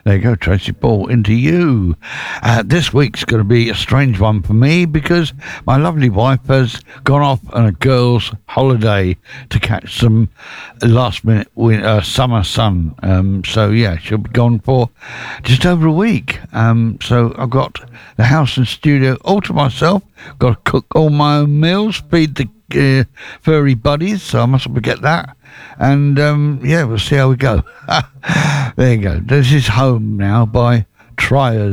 There you go, Tracy Ball, into you. This week's going to be a strange one for me because my lovely wife has gone off on a girls' holiday to catch some last-minute summer sun. So, yeah, she'll be gone for just over a week. So I've got the house and studio all to myself. Got to cook all my own meals, feed the furry buddies, so I mustn't forget that. And yeah, we'll see how we go. There you go. This is Home now by Triers.